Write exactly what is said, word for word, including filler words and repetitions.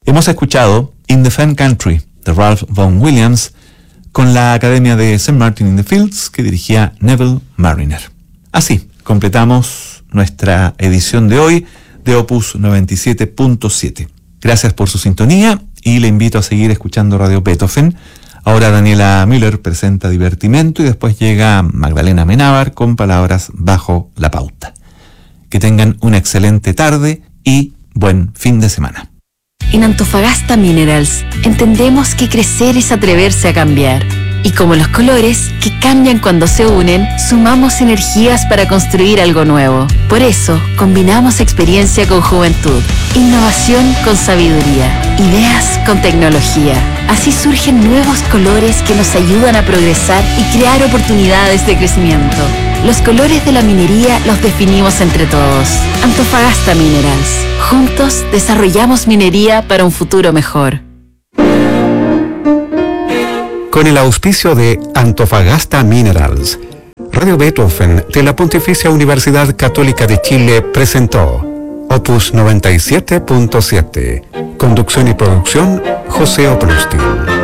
Hemos escuchado In the Fen Country de Ralph Vaughan Williams con la Academia de Saint Martin in the Fields que dirigía Neville Marriner. Así completamos nuestra edición de hoy de Opus noventa y siete punto siete. Gracias por su sintonía y le invito a seguir escuchando Radio Beethoven. Ahora Daniela Müller presenta Divertimento y después llega Magdalena Amenábar con Palabras bajo la pauta. Que tengan una excelente tarde y buen fin de semana. En Antofagasta Minerals entendemos que crecer es atreverse a cambiar. Y como los colores, que cambian cuando se unen, sumamos energías para construir algo nuevo. Por eso, combinamos experiencia con juventud, innovación con sabiduría, ideas con tecnología. Así surgen nuevos colores que nos ayudan a progresar y crear oportunidades de crecimiento. Los colores de la minería los definimos entre todos. Antofagasta Minerals. Juntos desarrollamos minería para un futuro mejor. Con el auspicio de Antofagasta Minerals, Radio Beethoven de la Pontificia Universidad Católica de Chile presentó Opus noventa y siete punto siete. Conducción y producción, José Oprustin.